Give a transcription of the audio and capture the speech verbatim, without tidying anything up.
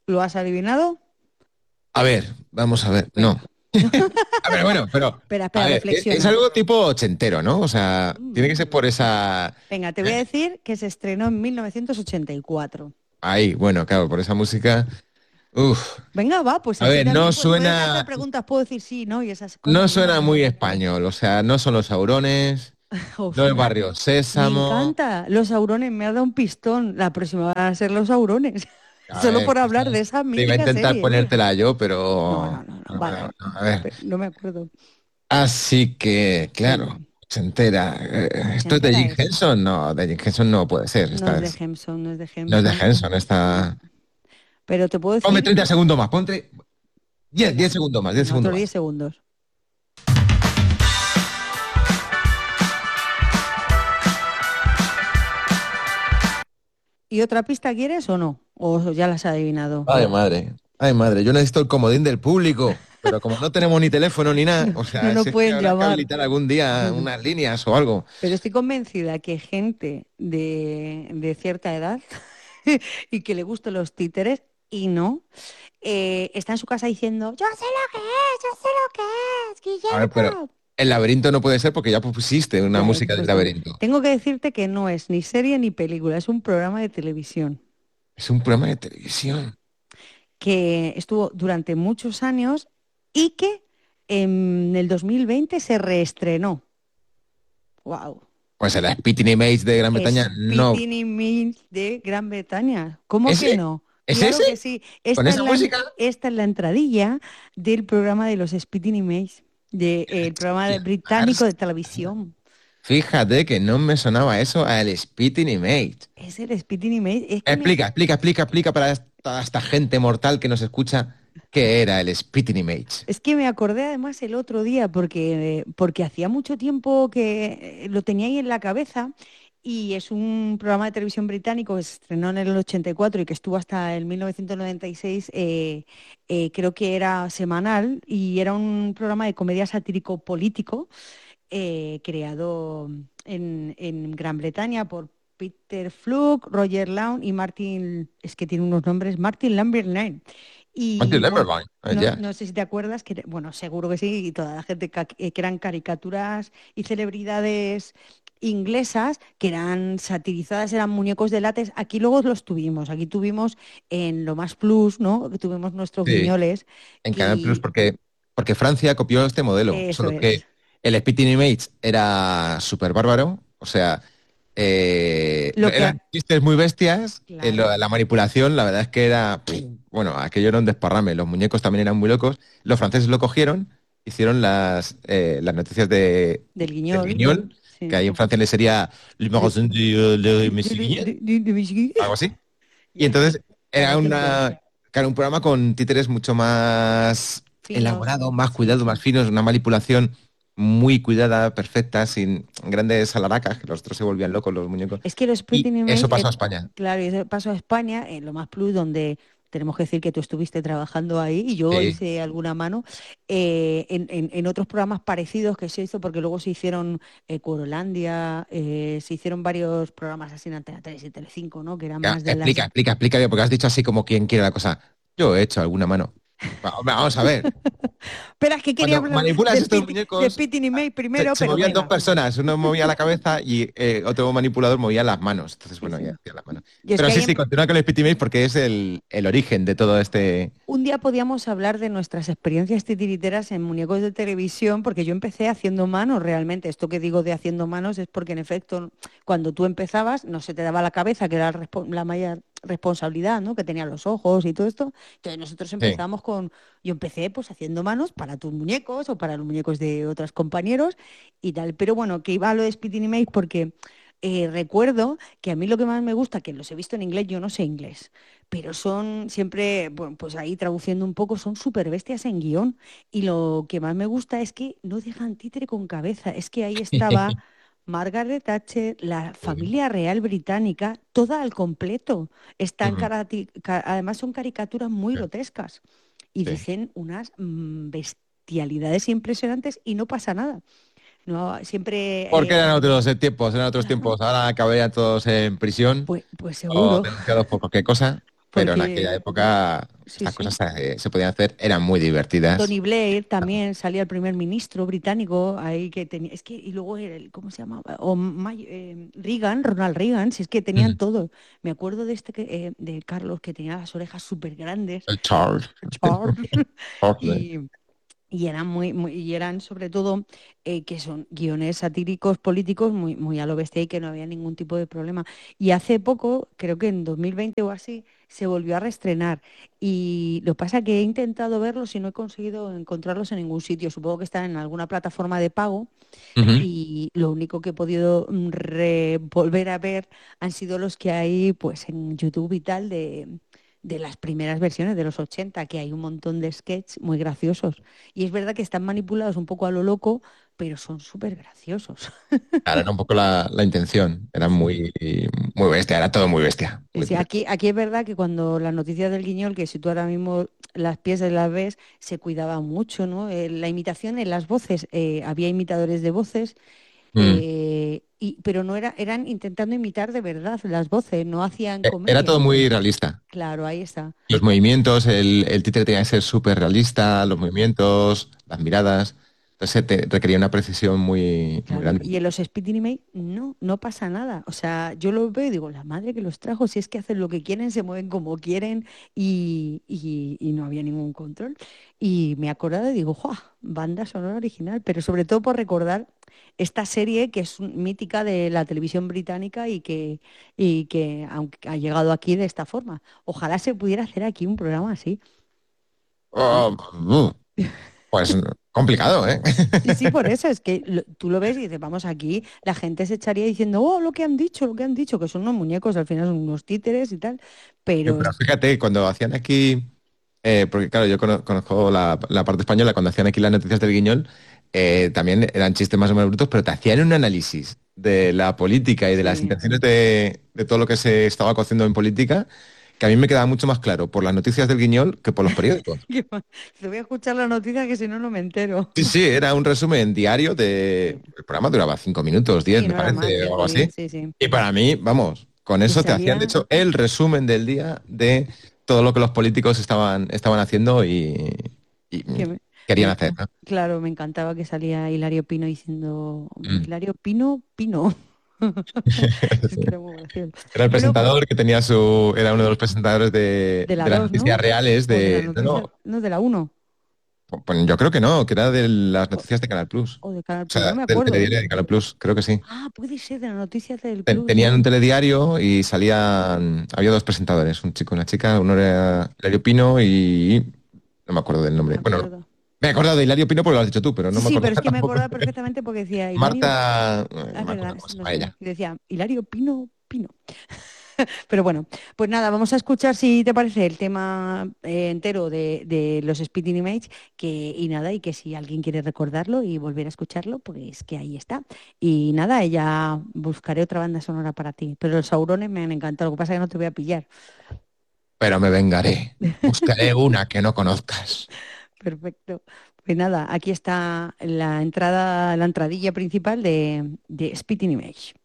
¿Lo has adivinado? A ver, vamos a ver. Venga. No. A ver, bueno, pero, Espera, a espera, ver, es, es reflexiona. algo tipo ochentero, ¿no? O sea, tiene que ser por Mm. esa... Venga, te voy a ¿eh? decir que se estrenó en mil novecientos ochenta y cuatro. Ahí, bueno, claro, por esa música. Uf. Venga, va, pues A así ver, no también pu- puedes hacer suena, preguntas, puedo decir sí, ¿no? Y esas no cosas, ¿no? suena muy español. O sea, no son los Saurones, no es Uf, Barrio me Sésamo. encanta. Los aurones, me ha dado un pistón. La próxima van a ser los aurones. A Solo ver, por esa- hablar de esa te iba a mítica intentar serie. ponértela yo, No, pero... no, no, no, no, vale, no, vale. no, a ver. Pe- No me acuerdo. Así que, Venga, claro, se entera. Eh, se ¿Esto es de entera Jim es. Henson? No, de Jim Henson no puede ser. No es Esta de es, Hemson, no es de no es de Hemson. Henson, No. esta... Pero te puedo Ponme decir treinta que. segundos más, ponte diez, diez Venga, segundos más, diez venga, segundos otros diez más. segundos. ¿Y otra pista quieres o no? ¿O ya las has adivinado? Ay, madre, ay, madre, yo necesito el comodín del público, pero como no tenemos ni teléfono ni nada, No, o no sea, nos si es que pueden habrá que llamar. habilitar algún día unas líneas o algo. Pero estoy convencida que gente de, de cierta edad y que le gustan los títeres y no, eh, está en su casa diciendo, yo sé lo que es, yo sé lo que es, A ver, pero Guillermo. el laberinto no puede ser porque ya pusiste una Ya, música del pues te- laberinto. tengo que decirte que no es ni serie ni película, es un programa de televisión Es un programa de televisión. que estuvo durante muchos años y que en el dos mil veinte se reestrenó. Wow. Pues el Spitting Image de Gran Bretaña no. Spitting Image de Gran Bretaña. ¿Cómo que ¿Ese? no? ¿Es Claro ese? que sí. ¿Con Esta es esa la, en- música? esta es la entradilla del programa de los Spitting Image, del programa de- británico de televisión. Fíjate que no me sonaba eso al Spitting Image. Es el Spitting Image. Es que me, Explica, explica, explica, explica para toda esta gente mortal que nos escucha qué era el Spitting Image. es que me acordé además el otro día porque, porque hacía mucho tiempo que eh, lo tenía ahí en la cabeza y es un programa de televisión británico que se estrenó en el ochenta y cuatro y que estuvo hasta el mil novecientos noventa y seis, eh, eh, creo que era semanal y era un programa de comedia satírico político eh, creado en, en Gran Bretaña por Peter Falk, Roger Lawn y Martin, es que tiene unos nombres, Martin Lambert. Until Y bueno, Nevermind. Ah, no, ya. no sé si te acuerdas, que, bueno, seguro que sí, y toda la gente ca- eh, que eran caricaturas y celebridades inglesas que eran satirizadas, eran muñecos de látex. Aquí luego los tuvimos, aquí tuvimos en Lo Más Plus, ¿no? Que tuvimos nuestros Sí, guiñoles en Canal Plus y porque, porque Francia copió este modelo, eso solo que es, el Spitting Image era súper bárbaro, o sea, eh, lo que, eran chistes muy bestias, eh, lo- claro, la manipulación, la verdad es que era, pff, bueno, aquello era un desparrame, los muñecos también eran muy locos, los franceses lo cogieron, hicieron las, eh, las noticias de, del del guiñol, Guignol, que sí. ahí en Francia le sería Le De, Magasin de, de de, Monsieur de, Guignol, de- de- de Michigan. algo así. Y Y aquí, entonces para era siempre, una, claro, un programa con títeres mucho más finos, elaborado, más sí. cuidado, más finos, una manipulación muy cuidada, perfecta, sin grandes alaracas, que los otros se volvían locos, los muñecos. Es que los Y Spitting eso Image, pasó a eh, España. claro, y eso pasó a España, en lo más plus, donde tenemos que decir que tú estuviste trabajando ahí y yo Sí. hice alguna mano eh, en, en- en otros programas parecidos que se hizo, porque luego se hicieron eh, Cuorolandia, eh, se hicieron varios programas así en Antena tres y Telecinco, ¿no? Que eran Ya, más de las. explica, explica, explica bien, porque has dicho así como quien quiere la cosa. Yo he hecho alguna mano. Va- Vamos a ver. Espera, es que quería Cuando hablar manipulas de, estos Spitting, de muñecos, Spitting Image se, primero, se pero movían dos venga. personas, uno movía la cabeza y eh, otro manipulador movía las manos. Entonces, Sí, bueno, ya sí. hacía las manos. Y es Pero que sí, ahí sí, em- continúa con el Spitty porque es el, el origen de todo este... un día podíamos hablar de nuestras experiencias titiriteras en muñecos de televisión, porque yo empecé haciendo manos realmente. Esto que digo de haciendo manos es porque, en efecto, cuando tú empezabas, no se te daba la cabeza, que era la, respo- la mayor responsabilidad, ¿no? Que tenían los ojos y todo esto. Entonces nosotros Sí. empezamos con, yo empecé pues haciendo manos para tus muñecos o para los muñecos de otros compañeros y tal. Pero bueno, que iba a lo de Spitting Image porque eh, recuerdo que a mí lo que más me gusta, que los he visto en inglés, yo no sé inglés, pero son siempre, bueno, pues ahí traduciendo un poco, son súper bestias en guión. Y lo que más me gusta es que no dejan títere con cabeza. Es que ahí estaba Margaret Thatcher, la Sí. familia real británica, toda al completo. Están Ujú. carati- ca- además son caricaturas muy Sí, grotescas y sí. dicen unas mm, bestialidades impresionantes y no pasa nada. No, Porque siempre, eran eh, otros eh, tiempos, eran otros claro, tiempos. Ahora acabarían todos en prisión pues, pues o seguro. denunciados por cualquier cosa. pero en aquella porque época sí, estas sí. cosas se, se podían hacer, eran muy divertidas. Tony Blair también salía el primer ministro británico ahí que tenía, es que, y luego era el, ¿cómo se llamaba? O May- eh, Reagan, Ronald Reagan, si es que tenían Mm. todo. Me acuerdo de este que, eh, de Carlos que tenía las orejas súper grandes, El Charles. Charles, Charles. y, y eran muy, muy- y eran sobre todo eh, que son guiones satíricos políticos muy, muy a lo bestia y que no había ningún tipo de problema. Y hace poco, creo que en dos mil veinte o así, se volvió a reestrenar. Y lo pasa que he intentado verlos y no he conseguido encontrarlos en ningún sitio. Supongo que están en alguna plataforma de pago Ujú. y lo único que he podido mm, re- volver a ver han sido los que hay pues en YouTube y tal de, de las primeras versiones de los ochenta, que hay un montón de sketches muy graciosos. Y es verdad que están manipulados un poco a lo loco, pero son súper graciosos. Claro, era un poco la, la intención. Era Sí. muy, muy bestia, era todo muy bestia. Sí, Muy sí, divertido. aquí, aquí es verdad que cuando las noticias del Guiñol, que si tú ahora mismo las piezas las ves, se cuidaba mucho, ¿no? Eh, la imitación en las voces, eh, había imitadores de voces. Mm. Eh, y, pero no era, eran intentando imitar de verdad las voces, no hacían E- Era todo comedia. muy realista. Claro, ahí está. Los movimientos, el, el títere tenía que ser súper realista, los Sí, movimientos, las miradas. Entonces te requería una precisión muy, muy claro. grande. Y en los Speed Anime no, no pasa nada. O sea, yo los veo y digo, la madre que los trajo, si es que hacen lo que quieren, se mueven como quieren y, y- y no había ningún control. Y me he acordado y digo, ¡juah! Banda sonora original, pero sobre todo por recordar esta serie que es un- mítica de la televisión británica y que, y que aunque ha llegado aquí de esta forma. Ojalá se pudiera hacer aquí un programa así. Oh, uh, pues complicado, ¿eh? Sí, sí, por eso es que lo- tú lo ves y dices, vamos, aquí la gente se echaría diciendo, oh, lo que han dicho, lo que han dicho, que son unos muñecos, al final son unos títeres y tal, Eh, pero Pero es- fíjate, cuando hacían aquí, eh, porque claro, yo cono- conozco la, la parte española, cuando hacían aquí las noticias del Guiñol, eh, también eran chistes más o menos brutos, pero te hacían un análisis de la política y de las sí, intenciones de, de todo lo que se estaba cociendo en política, que a mí me quedaba mucho más claro por las noticias del Guiñol que por los periódicos. que va- te voy a escuchar la noticia que si no, no me entero. Sí, sí, era un resumen diario de... Sí, El programa duraba cinco minutos, diez, sí, me no era más, parece, o diez algo o diez así. sí, sí. Y para mí, vamos, con Y eso te hacían, de salía, hecho, el resumen del día de todo lo que los políticos estaban, estaban haciendo y, y que me, querían me- hacer, ¿no? claro, me encantaba que salía Hilario Pino diciendo, Mm. Hilario Pino, Pino. Es que era muy gracioso. Era el Bueno, pues presentador que tenía su... Era uno de los presentadores de, de la de las dos noticias ¿no? reales O de la de... No, noticia, no, no, de la uno pues yo creo que no, que era de las noticias de Canal Plus. o de Canal O Plus, no sea, me del acuerdo, ¿eh? telediario de Canal Plus, creo que sí. Ah, puede ser de las noticias del Ten- Plus, Tenían un ¿no? telediario y salían, había dos presentadores, un chico y una chica, uno era Hilario Pino y no me acuerdo del No me nombre. Bueno, no, acuerdo. me he acordado de Hilario Pino porque lo has dicho tú, pero no Sí, me sí, acuerdo pero es que me tampoco. acordaba perfectamente porque decía Hilario, Marta, eh, ah, no es me acuerdo verdad, cómo sí se me llama suena. ella. Y decía Hilario Pino, Pino. Pero bueno, pues nada, vamos a escuchar si te parece el tema eh, entero de, de los Speeding Image, que, y nada, y que si alguien quiere recordarlo y volver a escucharlo, pues que ahí está. Y nada, ya buscaré otra banda sonora para ti. Pero los saurones me han encantado, lo que pasa es que no te voy a pillar. Pero me vengaré. Buscaré una que no conozcas. Perfecto. Pues nada, aquí está la entrada, la entradilla principal de, de Spitting Image.